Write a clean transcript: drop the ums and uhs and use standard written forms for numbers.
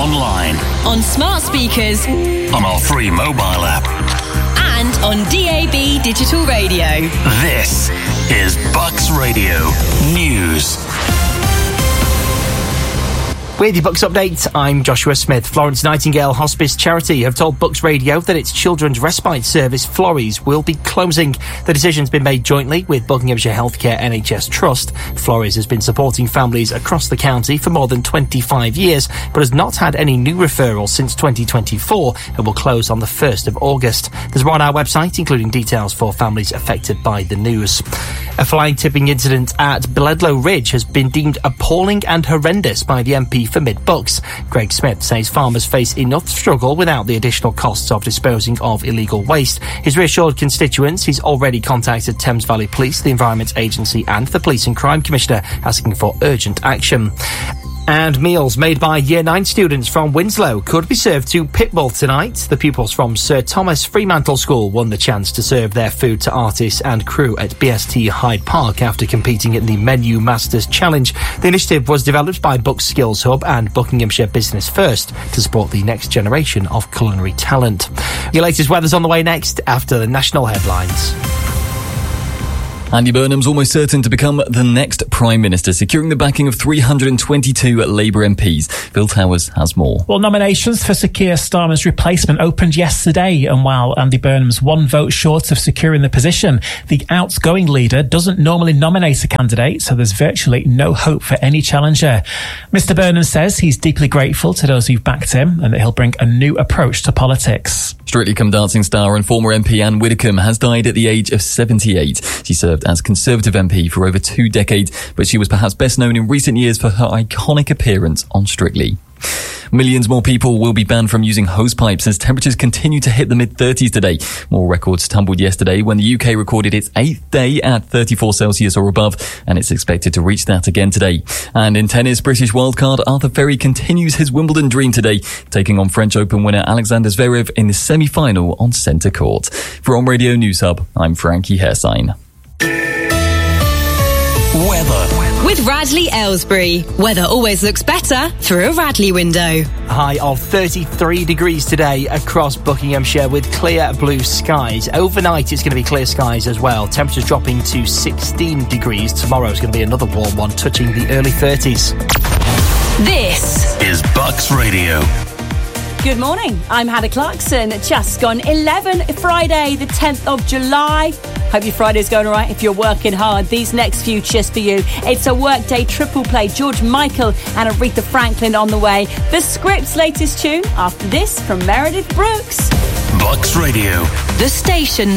online, on smart speakers, on our free mobile app, and on DAB digital radio. This is Bucks Radio News. With your Bucks update, I'm Joshua Smith. Florence Nightingale Hospice Charity have told Bucks Radio that its children's respite service, Florries, will be closing. The decision's been made jointly with Buckinghamshire Healthcare NHS Trust. Florries has been supporting families across the county for more than 25 years, but has not had any new referrals since 2024 and will close on the 1st of August. There's more on our website, including details for families affected by the news. A flying tipping incident at Bledlow Ridge has been deemed appalling and horrendous by the MP for Mid-Bucks. Greg Smith says farmers face enough struggle without the additional costs of disposing of illegal waste. He's reassured constituents he's already contacted Thames Valley Police, the Environment Agency and the Police and Crime Commissioner, asking for urgent action. And meals made by Year 9 students from Winslow could be served to Pitbull tonight. The pupils from Sir Thomas Fremantle School won the chance to serve their food to artists and crew at BST Hyde Park after competing in the Menu Masters Challenge. The initiative was developed by Bucks Skills Hub and Buckinghamshire Business First to support the next generation of culinary talent. Your latest weather's on the way next after the national headlines. Andy Burnham's almost certain to become the next Prime Minister, securing the backing of 322 Labour MPs. Phil Towers has more. Well, nominations for Sir Keir Starmer's replacement opened yesterday, and while Andy Burnham's one vote short of securing the position, the outgoing leader doesn't normally nominate a candidate, so there's virtually no hope for any challenger. Mr Burnham says he's deeply grateful to those who've backed him and that he'll bring a new approach to politics. Strictly Come Dancing star and former MP Anne Widdecombe has died at the age of 78. She served as Conservative MP for over 2 decades, but she was perhaps best known in recent years for her iconic appearance on Strictly. Millions more people will be banned from using hosepipes as temperatures continue to hit the mid-30s today. More records tumbled yesterday when the UK recorded its 8th day at 34 Celsius or above, and it's expected to reach that again today. And in tennis, British wildcard Arthur Ferry continues his Wimbledon dream today, taking on French Open winner Alexander Zverev in the semi-final on centre court. For On Radio News Hub, I'm Frankie Hairsign. Weather. With Radley Aylesbury, weather always looks better through a Radley window. High of 33 degrees today across Buckinghamshire with clear blue skies. Overnight it's going to be clear skies as well. Temperatures dropping to 16 degrees. Tomorrow's going to be another warm one, touching the early 30s. This is Bucks Radio. Good morning, I'm Hannah Clarkson. Just gone 11, Friday the 10th of July. Hope your Friday's going all right if you're working hard. These next few just for you. It's a workday triple play. George Michael and Aretha Franklin on the way. The Script's latest tune after this from Meredith Brooks. Bucks Radio. The station